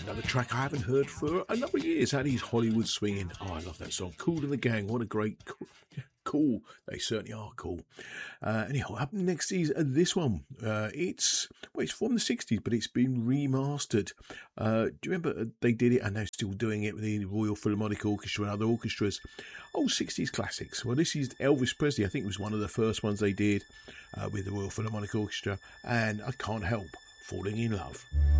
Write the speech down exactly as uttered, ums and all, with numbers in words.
another track I haven't heard for a number of years. That is Hollywood Swinging. Oh, I love that song. Kool and the Gang. What a great, cool. cool. They certainly are cool. Uh, anyhow, up next is uh, this one. Uh, it's, well, it's from the sixties, but it's been remastered. Uh, do you remember they did it, and they're still doing it with the Royal Philharmonic Orchestra and other orchestras? Old sixties classics. Well, this is Elvis Presley. I think it was one of the first ones they did uh, with the Royal Philharmonic Orchestra, and I Can't Help Falling in Love.